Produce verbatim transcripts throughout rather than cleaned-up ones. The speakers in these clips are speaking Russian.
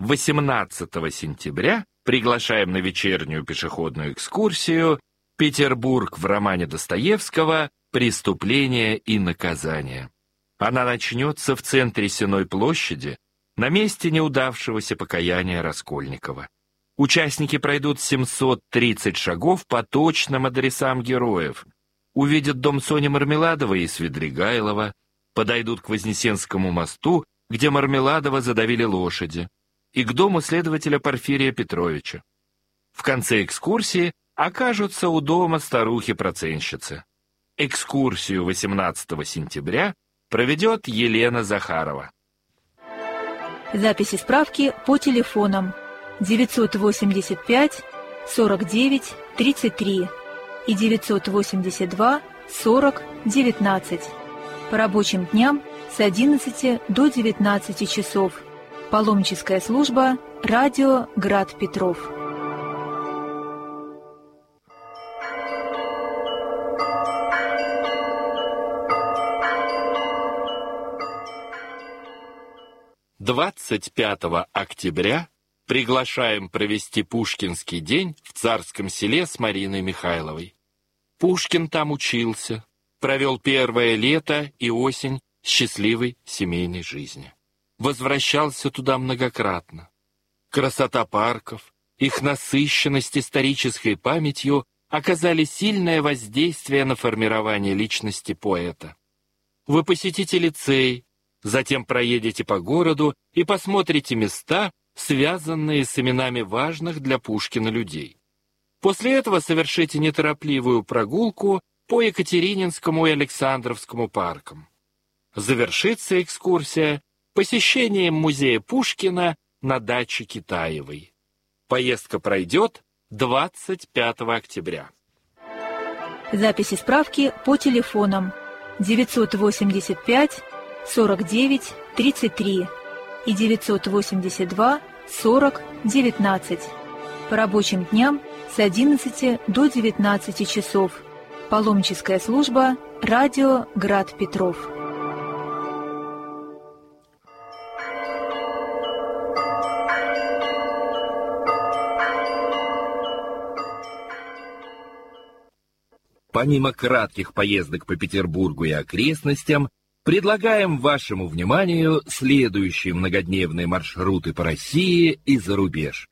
восемнадцатого сентября приглашаем на вечернюю пешеходную экскурсию «Петербург в романе Достоевского. Преступление и наказание». Она начнется в центре Сенной площади, на месте неудавшегося покаяния Раскольникова. Участники пройдут семьсот тридцать шагов по точным адресам героев, увидят дом Сони Мармеладовой и Свидригайлова, подойдут к Вознесенскому мосту, где Мармеладова задавили лошади, и к дому следователя Порфирия Петровича. В конце экскурсии окажутся у дома старухи-проценщицы. Экскурсию восемнадцатого сентября проведет Елена Захарова. Записи справки по телефонам девятьсот восемьдесят пять сорок девять тридцать три и девятьсот восемьдесят два сорок девятнадцать. По рабочим дням с одиннадцати до девятнадцати часов. Паломническая служба «Радио Град Петров». двадцать пятого октября приглашаем провести Пушкинский день в Царском Селе с Мариной Михайловой. Пушкин там учился, провел первое лето и осень счастливой семейной жизни. Возвращался туда многократно. Красота парков, их насыщенность исторической памятью оказали сильное воздействие на формирование личности поэта. Вы посетите лицей, затем проедете по городу и посмотрите места, связанные с именами важных для Пушкина людей. После этого совершите неторопливую прогулку по Екатерининскому и Александровскому паркам. Завершится экскурсия посещением музея Пушкина на даче Китаевой. Поездка пройдет двадцать пятого октября. Записи справки по телефонам девятьсот восемьдесят пять сорок девять тридцать три и девятьсот восемьдесят два сорок девятнадцать. По рабочим дням с одиннадцати до девятнадцати часов. Паломническая служба «Радио Град Петров». Помимо кратких поездок по Петербургу и окрестностям, предлагаем вашему вниманию следующие многодневные маршруты по России и за рубеж.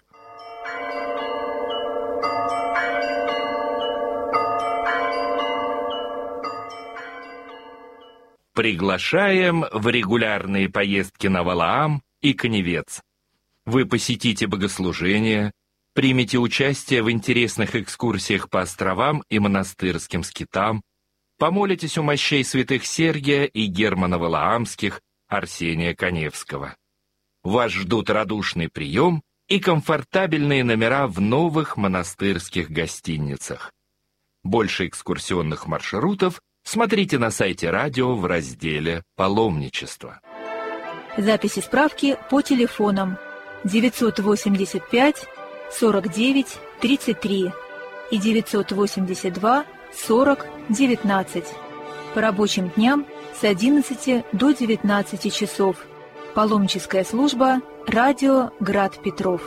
Приглашаем в регулярные поездки на Валаам и Каневец. Вы посетите богослужения, примите участие в интересных экскурсиях по островам и монастырским скитам, помолитесь у мощей святых Сергия и Германа Валаамских, Арсения Каневского. Вас ждут радушный прием и комфортабельные номера в новых монастырских гостиницах. Больше экскурсионных маршрутов смотрите на сайте радио в разделе «Паломничество». Записи справки по телефонам девятьсот восемьдесят пять сорок девять тридцать три и девятьсот восемьдесят два сорок девятнадцать. По рабочим дням с одиннадцати до девятнадцати часов. Паломническая служба «Радио Град Петров».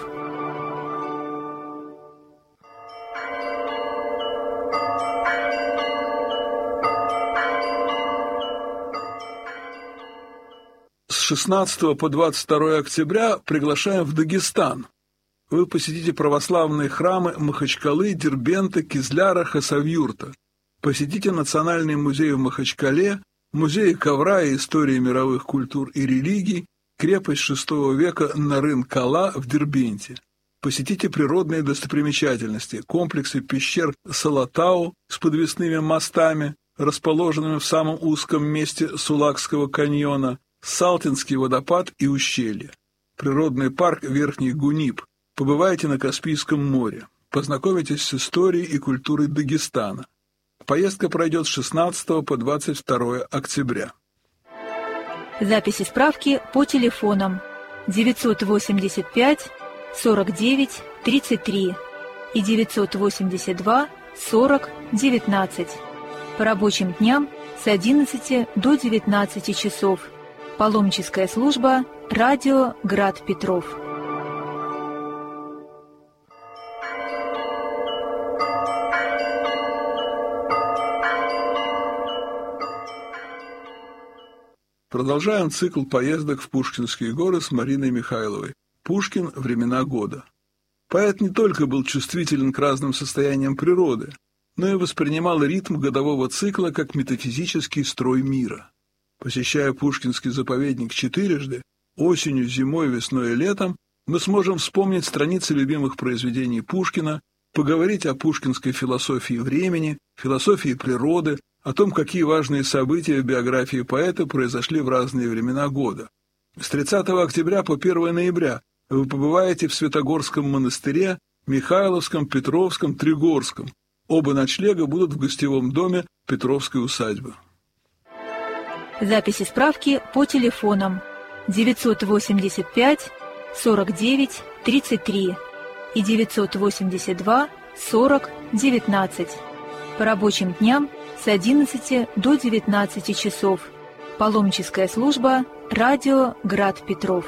С шестнадцатого по двадцать второе октября приглашаем в Дагестан. Вы посетите православные храмы Махачкалы, Дербента, Кизляра, Хасавюрта. Посетите Национальный музей в Махачкале, музей ковра и истории мировых культур и религий, крепость шестого века Нарын-Кала в Дербенте. Посетите природные достопримечательности, комплексы пещер Салатау с подвесными мостами, расположенными в самом узком месте Сулакского каньона, Салтинский водопад и ущелье. Природный парк Верхний Гуниб. Побывайте на Каспийском море. Познакомитесь с историей и культурой Дагестана. Поездка пройдет с шестнадцатого по двадцать второе октября. Записи справки по телефонам девятьсот восемьдесят пять сорок девять тридцать три и девятьсот восемьдесят два сорок девятнадцать. По рабочим дням с одиннадцати до девятнадцати часов. Паломническая служба «Радио Град Петров». Продолжаем цикл поездок в Пушкинские горы с Мариной Михайловой. Пушкин. Времена года. Поэт не только был чувствителен к разным состояниям природы, но и воспринимал ритм годового цикла как метафизический строй мира. Посещая Пушкинский заповедник четырежды, осенью, зимой, весной и летом, мы сможем вспомнить страницы любимых произведений Пушкина, поговорить о пушкинской философии времени, философии природы, о том, какие важные события в биографии поэта произошли в разные времена года. С тридцатого октября по первое ноября вы побываете в Святогорском монастыре, Михайловском, Петровском, Тригорском. Оба ночлега будут в гостевом доме Петровской усадьбы. Записи справки по телефонам девятьсот восемьдесят пять сорок девять тридцать три и девятьсот восемьдесят два сорок девятнадцать. По рабочим дням с одиннадцати до девятнадцати часов. Паломническая служба «Радио Град Петров».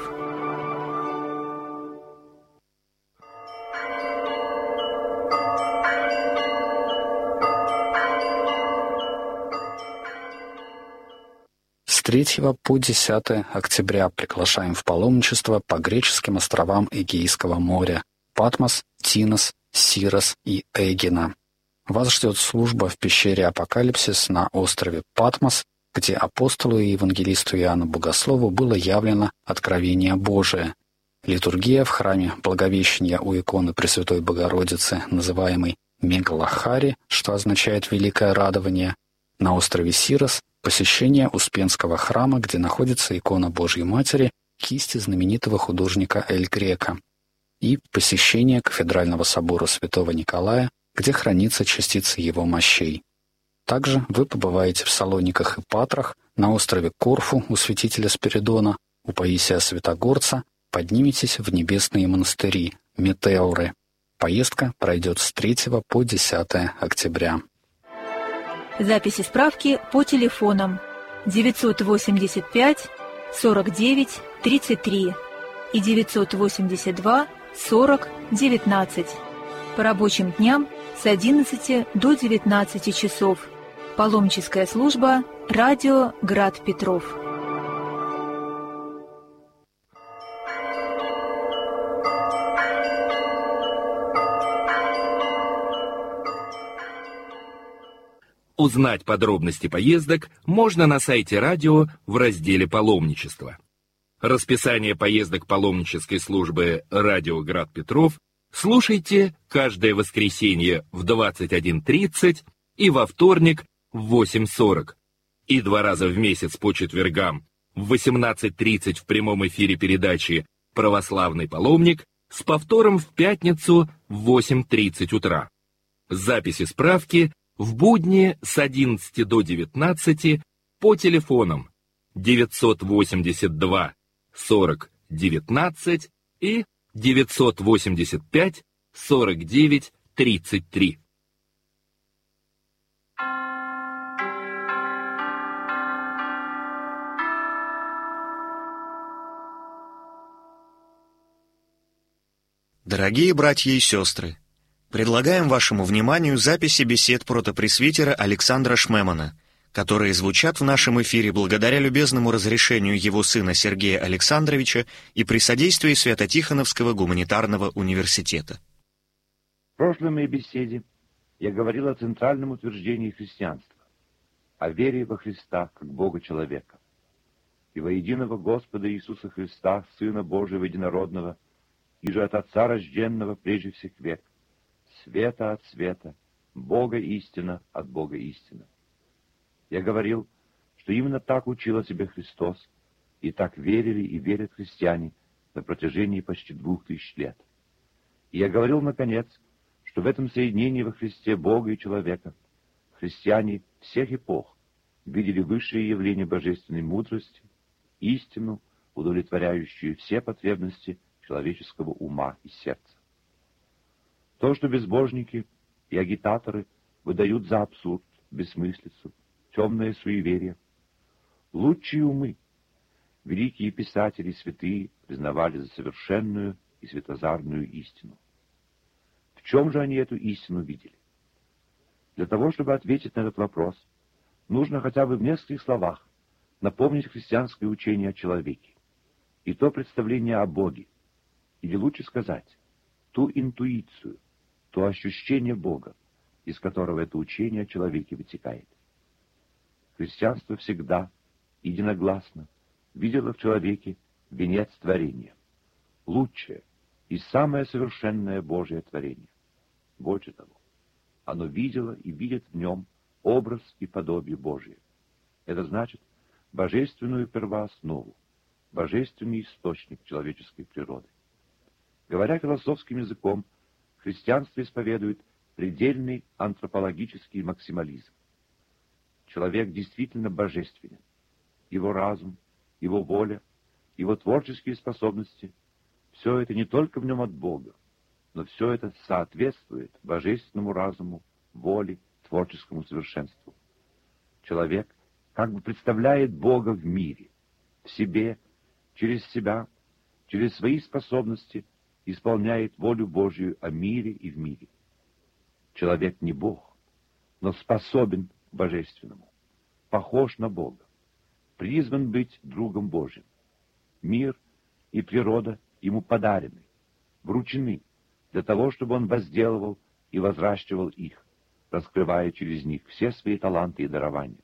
С третьего по десятое октября приглашаем в паломничество по греческим островам Эгейского моря Патмос, Тинос, Сирос и Эгина. Вас ждет служба в пещере Апокалипсис на острове Патмос, где апостолу и евангелисту Иоанну Богослову было явлено откровение Божие. Литургия в храме Благовещения у иконы Пресвятой Богородицы, называемой Мегалахари, что означает «великое радование». На острове Сирос посещение Успенского храма, где находится икона Божьей Матери, кисти знаменитого художника Эль Греко. И посещение кафедрального собора Святого Николая, где хранится частица его мощей. Также вы побываете в Салониках и Патрах, на острове Корфу у святителя Спиридона, у Паисия Святогорца, подниметесь в небесные монастыри, Метеоры. Поездка пройдет с третьего по десятое октября. Записи справки по телефонам девятьсот восемьдесят пять сорок девять тридцать три и девятьсот восемьдесят два сорок девятнадцать. По рабочим дням с одиннадцати до девятнадцати часов. Паломническая служба «Радио Град Петров». Узнать подробности поездок можно на сайте радио в разделе «Паломничество». Расписание поездок паломнической службы «Радио Град Петров» слушайте каждое воскресенье в двадцать один тридцать и во вторник в восемь сорок. И два раза в месяц по четвергам в восемнадцать тридцать в прямом эфире передачи «Православный паломник» с повтором в пятницу в восемь тридцать утра. Записи справки в будни с одиннадцати до девятнадцати по телефонам девятьсот восемьдесят два сорок девятнадцать и девятьсот восемьдесят пять сорок девять тридцать три. Дорогие братья и сестры, предлагаем вашему вниманию записи бесед протопресвитера Александра Шмемана, которые звучат в нашем эфире благодаря любезному разрешению его сына Сергея Александровича и при содействии Свято-Тихоновского гуманитарного университета. В прошлой моей беседе я говорил о центральном утверждении христианства, о вере во Христа как Бога-человека, и во единого Господа Иисуса Христа, Сына Божьего Единородного, и же от Отца рожденного прежде всех век, света от света, Бога истина от Бога истина. Я говорил, что именно так учил о себе Христос, и так верили и верят христиане на протяжении почти двух тысяч лет. И я говорил, наконец, что в этом соединении во Христе Бога и человека христиане всех эпох видели высшее явление божественной мудрости, истину, удовлетворяющую все потребности человеческого ума и сердца. То, что безбожники и агитаторы выдают за абсурд, бессмыслицу, темное суеверие, лучшие умы, великие писатели и святые признавали за совершенную и светозарную истину. В чем же они эту истину видели? Для того, чтобы ответить на этот вопрос, нужно хотя бы в нескольких словах напомнить христианское учение о человеке и то представление о Боге, или лучше сказать, ту интуицию, то ощущение Бога, из которого это учение о человеке вытекает. Христианство всегда, единогласно, видело в человеке венец творения, лучшее и самое совершенное Божие творение. Больше того, оно видело и видит в нем образ и подобие Божие. Это значит божественную первооснову, божественный источник человеческой природы. Говоря философским языком, христианство исповедует предельный антропологический максимализм. Человек действительно божественен. Его разум, его воля, его творческие способности — все это не только в нем от Бога, но все это соответствует божественному разуму, воле, творческому совершенству. Человек как бы представляет Бога в мире, в себе, через себя, через свои способности исполняет волю Божью о мире и в мире. Человек не Бог, но способен к божественному, похож на Бога, призван быть другом Божьим. Мир и природа ему подарены, вручены для того, чтобы он возделывал и возращивал их, раскрывая через них все свои таланты и дарования.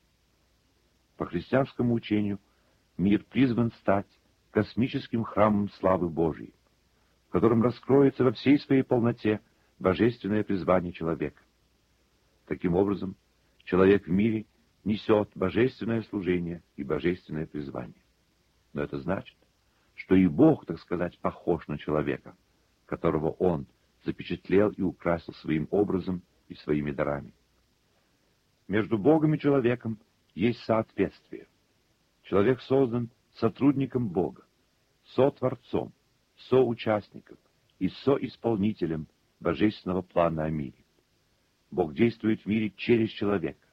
По христианскому учению мир призван стать космическим храмом славы Божией, в котором раскроется во всей своей полноте божественное призвание человека. Таким образом, человек в мире несет божественное служение и божественное призвание. Но это значит, что и Бог, так сказать, похож на человека, которого Он запечатлел и украсил своим образом и своими дарами. Между Богом и человеком есть соответствие. Человек создан сотрудником Бога, сотворцом, соучастником и соисполнителем божественного плана о мире. Бог действует в мире через человека.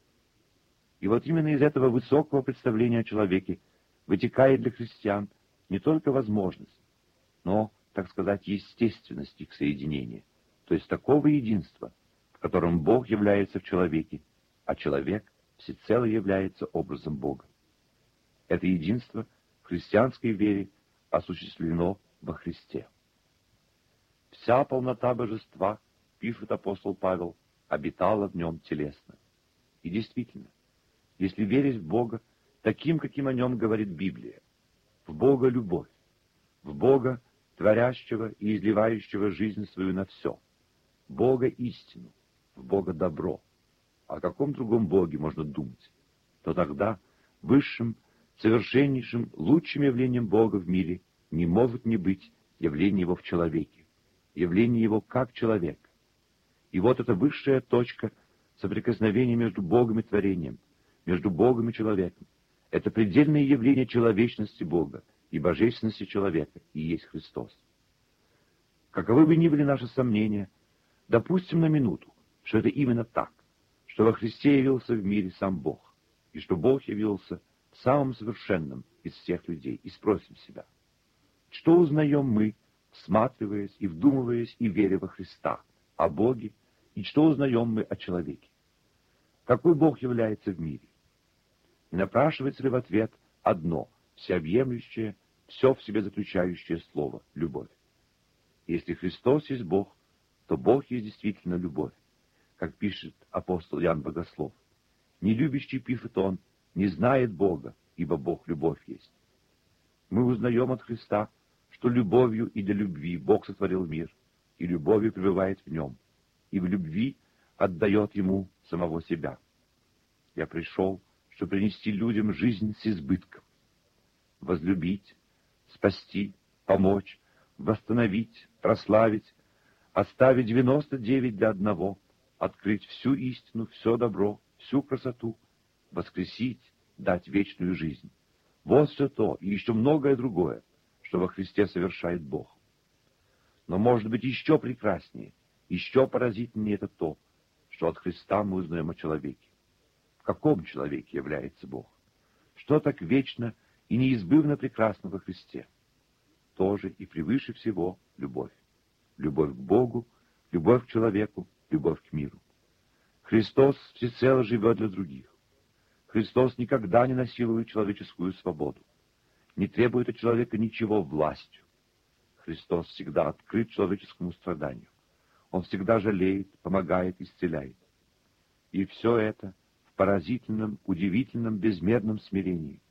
И вот именно из этого высокого представления о человеке вытекает для христиан не только возможность, но, так сказать, естественность их соединения, то есть такого единства, в котором Бог является в человеке, а человек всецело является образом Бога. Это единство в христианской вере осуществлено во Христе. Вся полнота божества, пишет апостол Павел, обитала в нем телесно. И действительно, если верить в Бога таким, каким о нем говорит Библия, в Бога любовь, в Бога, творящего и изливающего жизнь свою на все, Бога истину, в Бога добро, о каком другом Боге можно думать, то тогда высшим, совершеннейшим, лучшим явлением Бога в мире не может не быть явление Его в человеке, явление Его как человека. И вот эта высшая точка соприкосновения между Богом и творением, между Богом и человеком, это предельное явление человечности Бога и божественности человека, и есть Христос. Каковы бы ни были наши сомнения, допустим на минуту, что это именно так, что во Христе явился в мире сам Бог, и что Бог явился самым совершенным из всех людей, и спросим себя, что узнаем мы, всматриваясь и вдумываясь и веря во Христа, о Боге, и что узнаем мы о человеке? Какой Бог является в мире? Не напрашивается ли в ответ одно, всеобъемлющее, все в себе заключающее слово — любовь? Если Христос есть Бог, то Бог есть действительно любовь, как пишет апостол Иоанн Богослов. Не любящий, пишет он, не знает Бога, ибо Бог любовь есть. Мы узнаем от Христа, что любовью и для любви Бог сотворил мир, и любовью пребывает в нем, и в любви отдает ему самого себя. Я пришел, чтобы принести людям жизнь с избытком, возлюбить, спасти, помочь, восстановить, прославить, оставить девяносто девять для одного, открыть всю истину, все добро, всю красоту, воскресить, дать вечную жизнь. Вот все то, и еще многое другое, что во Христе совершает Бог. Но может быть еще прекраснее, еще поразительнее это то, что от Христа мы узнаем о человеке. В каком человеке является Бог? Что так вечно и неизбывно прекрасно во Христе? Тоже и превыше всего любовь. Любовь к Богу, любовь к человеку, любовь к миру. Христос всецело живет для других. Христос никогда не насилует человеческую свободу, не требует от человека ничего властью. Христос всегда открыт человеческому страданию. Он всегда жалеет, помогает, исцеляет. И все это в поразительном, удивительном, безмерном смирении.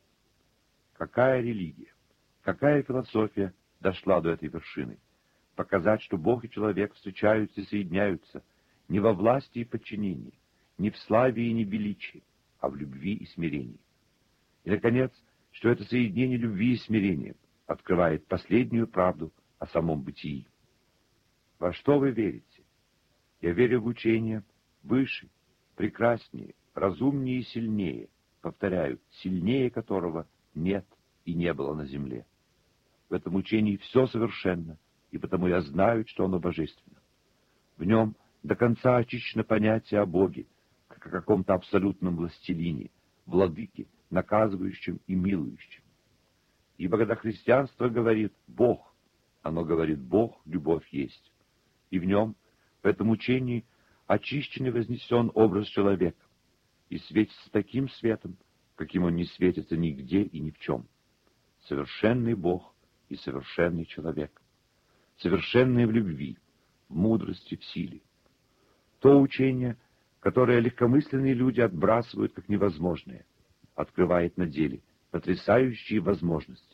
Какая религия, какая философия дошла до этой вершины? Показать, что Бог и человек встречаются и соединяются не во власти и подчинении, не в славе и не в величии, а в любви и смирении. И, наконец, что это соединение любви и смирения открывает последнюю правду о самом бытии. Во что вы верите? Я верю в учение выше, прекраснее, разумнее и сильнее, повторяю, сильнее которого нет и не было на земле. В этом учении все совершенно, и потому я знаю, что оно божественно. В нем до конца очищено понятие о Боге, как о каком-то абсолютном властелине, владыке, наказывающем и милующем. Ибо когда христианство говорит «Бог», оно говорит «Бог, любовь есть». И в нем, в этом учении, очищен и вознесен образ человека, и светится таким светом, каким он не светится нигде и ни в чем. Совершенный Бог и совершенный человек. Совершенный в любви, в мудрости, в силе. То учение, которое легкомысленные люди отбрасывают как невозможное, открывает на деле потрясающие возможности.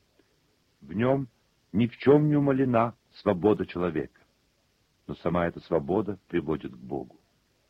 В нем ни в чем не умалена свобода человека, но сама эта свобода приводит к Богу.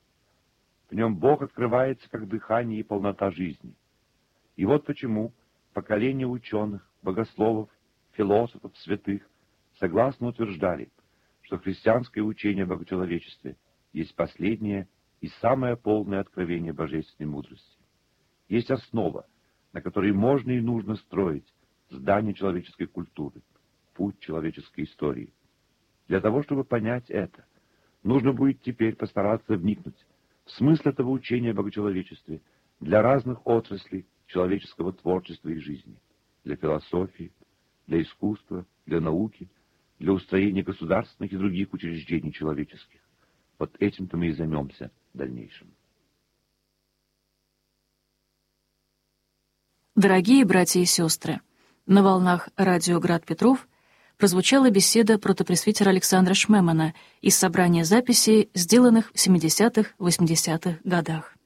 В нем Бог открывается как дыхание и полнота жизни. И вот почему поколения ученых, богословов, философов, святых согласно утверждали, что христианское учение о богочеловечестве есть последнее и самое полное откровение божественной мудрости. Есть основа, на которой можно и нужно строить здание человеческой культуры, путь человеческой истории. Для того, чтобы понять это, нужно будет теперь постараться вникнуть в смысл этого учения о богочеловечестве для разных отраслей человеческого творчества и жизни, для философии, для искусства, для науки, для устроения государственных и других учреждений человеческих. Вот этим-то мы и займемся в дальнейшем. Дорогие братья и сестры, на волнах радио «Град Петров» прозвучала беседа протопресвитера Александра Шмемана из собрания записей, сделанных в семидесятых-восьмидесятых годах.